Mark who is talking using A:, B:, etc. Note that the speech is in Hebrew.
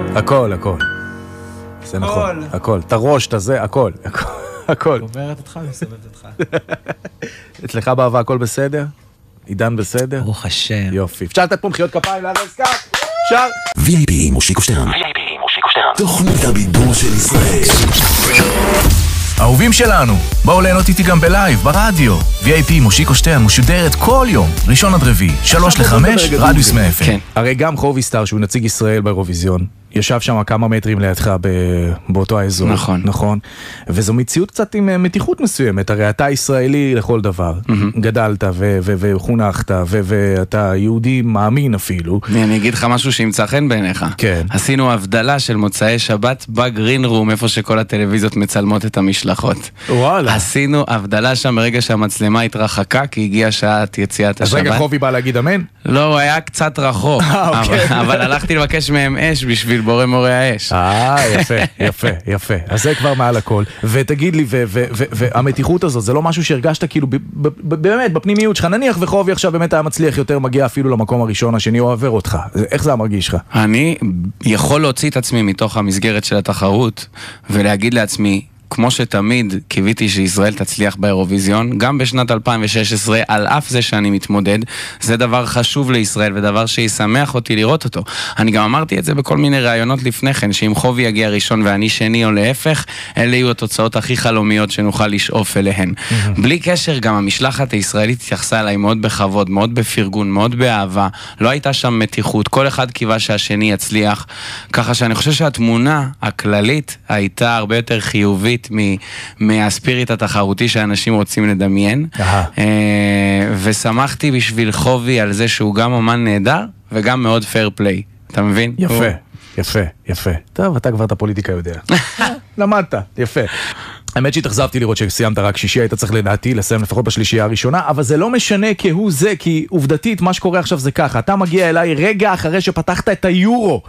A: הכל, הכל. זה נכון, הכל. את הראש, את הזה, הכל. הכל.
B: גומרת אותך ומסובבת אותך.
A: אצלך באהבה הכל בסדר? עידן בסדר?
B: ברוך השם.
A: יופי. אפשר לתת פה מחיאות כפיים לאללה עסקה? אפשר?
C: VIP מושיקו שטרן. תוכנית הבידור של ישראל.
D: אהובים שלנו, בואו ליהנות איתי גם בלייב, ברדיו. VIP מושיקו שטרן משודרת כל יום, ראשון עד רביעי, 3-5, רדיוס 100 FM.
A: כן. הרי גם חובי סטאר, שהוא נציג ישראל באירוויזיון, ישב שם כמה מטרים לידך באותו האזור.
E: נכון.
A: נכון. וזו מציאות קצת עם מתיחות מסוימת. הרי אתה ישראלי לכל דבר. גדלת וחונכת, ואתה יהודי מאמין אפילו.
E: אני אגיד לך משהו שימצא חן בעיניך.
A: כן.
E: עשינו הבדלה של מוצאי שבת בגרין רום, איפה שכל הטלוויזיות מצלמות את המשלחות.
A: וואלה.
E: עשינו הבדלה שם ברגע שהמצלמה התרחקה, כי הגיעה שעת יציאת השבת.
A: אז רגע, חובי בא להגיד אמן?
E: לא, הוא היה קצת רחוק. אבל הלכתי לבקש מהם אש בשביל בורא מורי האש.
A: יפה, יפה, יפה. אז זה כבר מעל הכל. ותגיד לי, והמתיחות הזאת, זה לא משהו שהרגשת כאילו, באמת, בפנימיות שלך, נניח וחובי עכשיו באמת היה מצליח יותר, מגיע אפילו למקום הראשון, השני הוא עובר אותך. איך זה המרגיש לך?
E: אני יכול להוציא את עצמי מתוך המסגרת של התחרות, ולהגיד לעצמי, כמו שתמיד קיוויתי שישראל תצליח באירוויזיון, גם בשנת 2016, על אף זה שאני מתמודד, זה דבר חשוב לישראל ודבר שישמח אותי לראות אותו. אני גם אמרתי את זה בכל מיני ראיונות לפני כן, שאם חובי יגיע ראשון ואני שני או להפך, אלה יהיו התוצאות הכי חלומיות שנוכל לשאוף אליהן. בלי קשר, גם המשלחת הישראלית התייחסה אליי מאוד בכבוד, מאוד בפרגון, מאוד באהבה, לא הייתה שם מתיחות, כל אחד קיווה שהשני יצליח, ככה שאני חושב שהתמונה הכללית הייתה הרבה יותר חיובית מהספיריט התחרותי שאנשים רוצים לדמיין. ושמחתי בשביל חובי על זה שהוא גם אומן נהדר וגם מאוד פייר פליי. אתה מבין?
A: יפה, יפה, יפה. טוב, אתה כבר את הפוליטיקה יודע. למדת, יפה. האמת שהתאכזבתי לראות שסיימת רק שישי, היית צריך לדעתי לסיים לפחות בשלישייה הראשונה, אבל זה לא משנה כהוא זה, כי עובדתית מה שקורה עכשיו זה ככה, אתה מגיע אליי רגע אחרי שפתחת את היורו